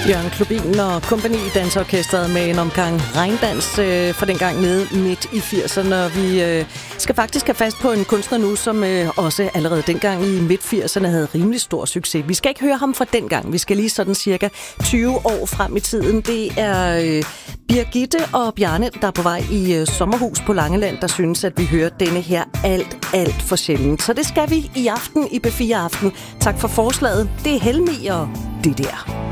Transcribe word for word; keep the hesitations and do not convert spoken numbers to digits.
Jørgen Klubin og kompagni dansorkestret med en omgang regndans øh, for den gang nede midt i firserne. Og vi øh, skal faktisk have fast på en kunstner nu, som øh, også allerede dengang i midt firserne havde rimelig stor succes. Vi skal ikke høre ham fra dengang. Vi skal lige sådan cirka tyve år frem i tiden. Det er øh, Birgitte og Bjarne, der er på vej i øh, sommerhus på Langeland, der synes, at vi hører denne her alt, alt for sjældent. Så det skal vi i aften i B fire Aften. Tak for forslaget. Det er Helmi og det der.